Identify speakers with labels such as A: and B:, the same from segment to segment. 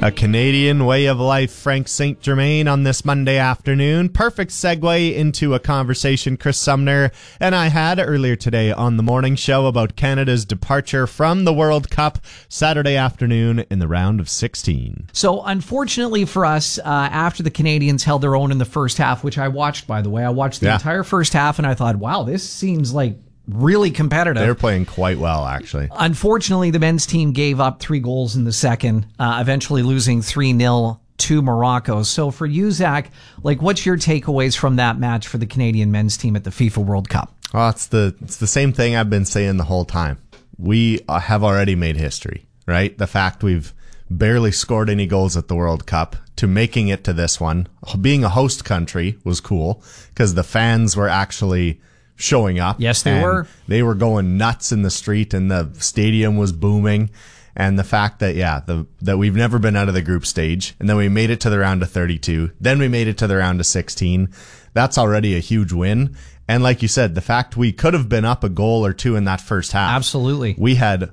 A: A Canadian way of life, Frank St. Germain on this Monday afternoon. Perfect segue into a conversation Chris Sumner and I had earlier today on the morning show about Canada's departure from the World Cup Saturday afternoon in the round of 16.
B: So unfortunately for us, after the Canadians held their own in the first half, which I watched, by the way, I watched the entire first half and I thought, wow, this seems like really competitive.
A: They're playing quite well, actually.
B: Unfortunately, the men's team gave up 3 goals in the second, eventually losing 3-0 to Morocco. So for you, Zach, what's your takeaways from that match for the Canadian men's team at the FIFA World Cup?
A: Well, it's the same thing I've been saying the whole time. We have already made history, right? The fact we've barely scored any goals at the World Cup to making it to this one. Being a host country was cool because the fans were actually showing up.
B: Yes, they were.
A: They were going nuts in the street and the stadium was booming. And the fact that, that we've never been out of the group stage and then we made it to the round of 32, then we made it to the round of 16. That's already a huge win. And like you said, the fact we could have been up a goal or two in that first half.
B: Absolutely.
A: We had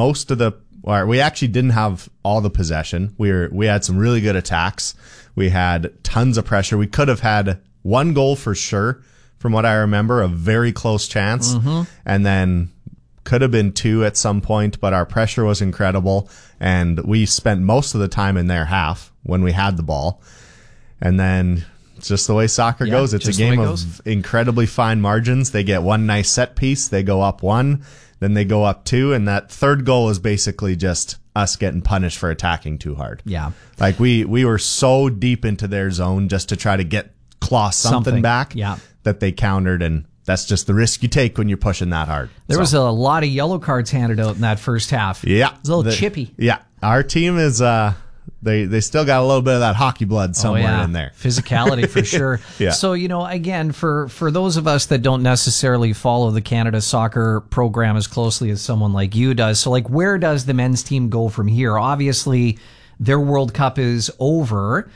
A: we actually didn't have all the possession. We had some really good attacks. We had tons of pressure. We could have had 1 goal for sure. From what I remember, a very close chance. Mm-hmm. And then could have been 2 at some point, but our pressure was incredible. And we spent most of the time in their half when we had the ball. And then it's just the way soccer goes. It's a game of incredibly fine margins. They get 1 nice set piece. They go up 1, then they go up 2. And that third goal is basically just us getting punished for attacking too hard.
B: Yeah.
A: We were so deep into their zone just to try to claw something back.
B: Yeah.
A: That they countered, and that's just the risk you take when you're pushing that hard.
B: There was a lot of yellow cards handed out in that first half.
A: Yeah.
B: It was a little chippy.
A: Yeah. Our team is, they still got a little bit of that hockey blood somewhere in there.
B: Physicality for sure.
A: Yeah.
B: So, again, for those of us that don't necessarily follow the Canada soccer program as closely as someone like you does, so where does the men's team go from here? Obviously, their World Cup is over.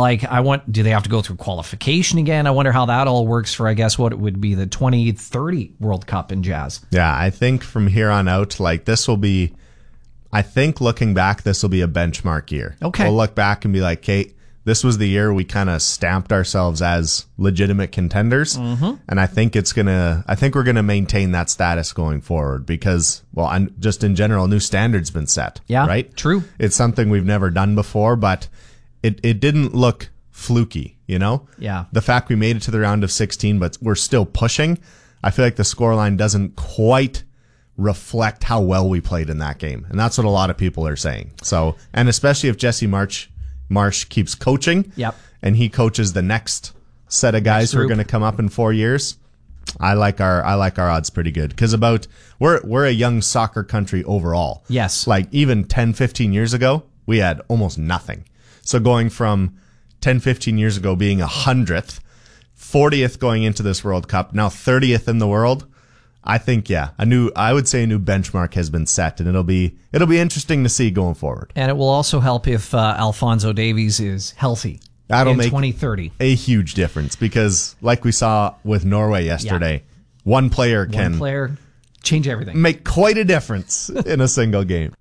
B: Do they have to go through qualification again? I wonder how that all works for, I guess, what it would be the 2030 World Cup in Jazz.
A: Yeah, I think from here on out, this will be, I think looking back, this will be a benchmark year.
B: Okay.
A: We'll look back and be like, Kate, this was the year we kind of stamped ourselves as legitimate contenders. Mm-hmm. And I think we're going to maintain that status going forward because, just in general, new standards been set.
B: Yeah.
A: Right?
B: True.
A: It's something we've never done before, but it didn't look fluky,
B: Yeah.
A: The fact we made it to the round of 16, but we're still pushing. I feel like the scoreline doesn't quite reflect how well we played in that game. And that's what a lot of people are saying. So, and especially if Jesse Marsh keeps coaching.
B: Yep.
A: And he coaches the next set of guys who are going to come up in 4 years. I like our odds pretty good because we're a young soccer country overall.
B: Yes.
A: Even 10, 15 years ago, we had almost nothing. So going from 10, 15 years ago being 100th, 40th going into this World Cup, now 30th in the world, I think, I would say a new benchmark has been set, and it'll be interesting to see going forward.
B: And it will also help if Alphonso Davies is healthy.
A: That'll make
B: 2030
A: a huge difference because, like we saw with Norway yesterday, one player can
B: change everything,
A: make quite a difference in a single game.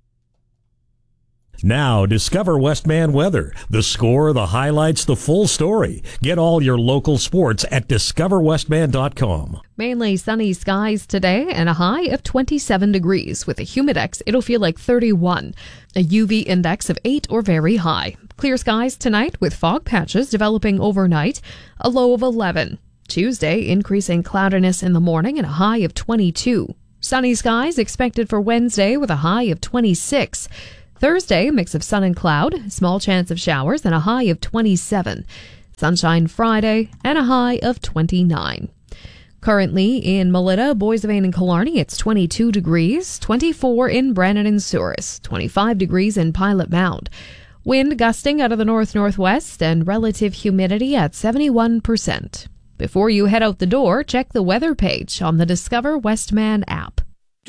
C: Now, discover Westman Weather. The score, the highlights, the full story. Get all your local sports at discoverwestman.com.
D: Mainly sunny skies today and a high of 27 degrees. With a humidex, it'll feel like 31. A UV index of 8 or very high. Clear skies tonight with fog patches developing overnight. A low of 11. Tuesday, increasing cloudiness in the morning and a high of 22. Sunny skies expected for Wednesday with a high of 26. Thursday, a mix of sun and cloud, small chance of showers, and a high of 27. Sunshine Friday, and a high of 29. Currently in Melita, Boissevain, and Killarney, it's 22 degrees, 24 in Brandon and Souris, 25 degrees in Pilot Mound. Wind gusting out of the north-northwest and relative humidity at 71%. Before you head out the door, check the weather page on the Discover Westman app.